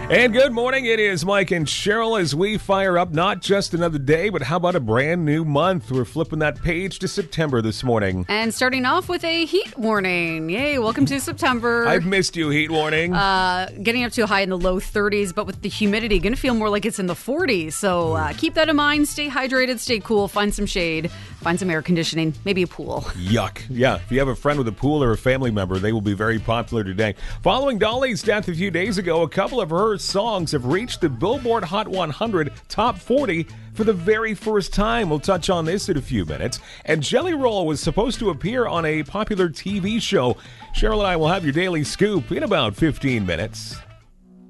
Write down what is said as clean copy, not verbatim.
And good morning. It is Mike and Cheryl as we fire up not just another day, but how about a brand new month? We're flipping that page to September this morning. And starting off with a heat warning. Yay, welcome to September. I've missed you, heat warning. Getting up to a high in the low 30s, but with the humidity, going to feel more like it's in the 40s. So keep that in mind. Stay hydrated, stay cool, find some shade, find some air conditioning, maybe a pool. Yuck. Yeah, if you have a friend with a pool or a family member, they will be very popular today. Following Dolly's death a few days ago, a couple of her songs have reached the Billboard Hot 100 Top 40 for the very first time. We'll touch on this in a few minutes. And Jelly Roll was supposed to appear on a popular TV show. Cheryl and I will have your daily scoop in about 15 minutes.